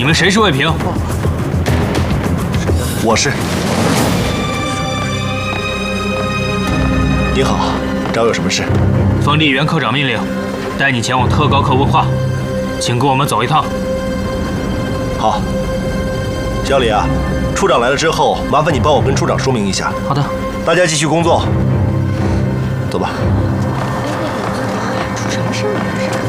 们谁是魏平？ 我是。你好，找我有什么事？ 奉厉原科长命令，带你前往特高课问话，请跟我们走一趟。 好。小李啊，处长来了之后，麻烦你帮我跟处长说明一下。 好的。 大家继续工作。走吧。 出什么事了？